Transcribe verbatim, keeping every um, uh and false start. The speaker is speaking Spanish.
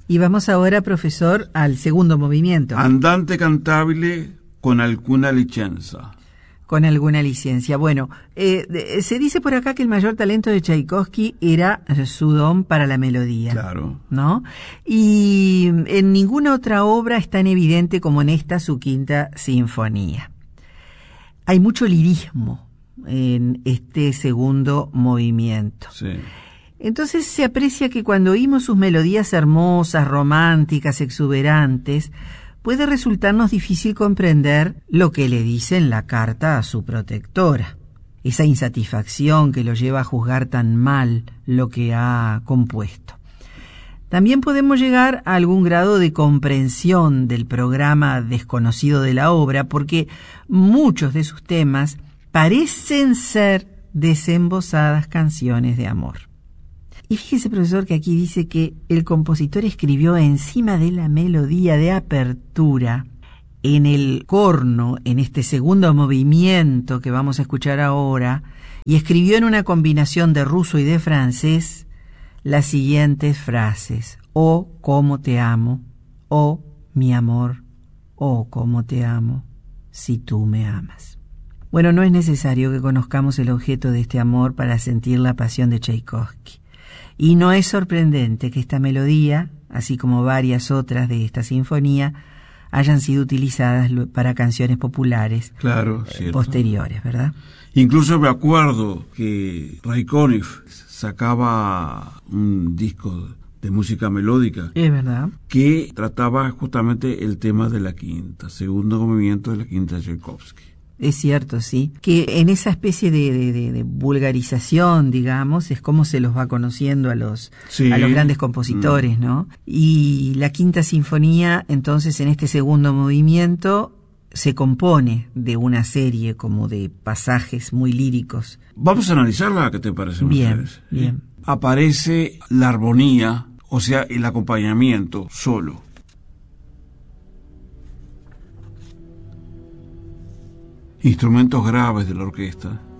Y vamos ahora, profesor, al segundo movimiento. Andante cantabile con alguna licenza. Con alguna licencia. Bueno, eh, de, se dice por acá que el mayor talento de Tchaikovsky era su don para la melodía. Claro. ¿No? Y en ninguna otra obra es tan evidente como en esta, su quinta sinfonía. Hay mucho lirismo en este segundo movimiento. Sí. Entonces se aprecia que cuando oímos sus melodías hermosas, románticas, exuberantes, puede resultarnos difícil comprender lo que le dice en la carta a su protectora. Esa insatisfacción que lo lleva a juzgar tan mal lo que ha compuesto. También podemos llegar a algún grado de comprensión del programa desconocido de la obra, porque muchos de sus temas parecen ser desembosadas canciones de amor. Y fíjese, profesor, que aquí dice que el compositor escribió encima de la melodía de apertura, en el corno, en este segundo movimiento que vamos a escuchar ahora, y escribió en una combinación de ruso y de francés las siguientes frases: oh, cómo te amo, oh, mi amor, oh, cómo te amo, si tú me amas. Bueno, no es necesario que conozcamos el objeto de este amor para sentir la pasión de Tchaikovsky. Y no es sorprendente que esta melodía, así como varias otras de esta sinfonía, hayan sido utilizadas para canciones populares claro, eh, posteriores, ¿verdad? Incluso me acuerdo que Rachmaninoff sacaba un disco de música melódica. Es verdad. Que trataba justamente el tema de la quinta, segundo movimiento de la quinta de Tchaikovsky. Es cierto, sí, que en esa especie de, de, de, de vulgarización, digamos, es como se los va conociendo a los, sí. a los grandes compositores, mm. ¿no? Y la quinta sinfonía, entonces, en este segundo movimiento, se compone de una serie como de pasajes muy líricos. Vamos a analizarla, ¿qué te parece? Bien, Mercedes? bien. Aparece la armonía, o sea, el acompañamiento solo. Instrumentos graves de la orquesta.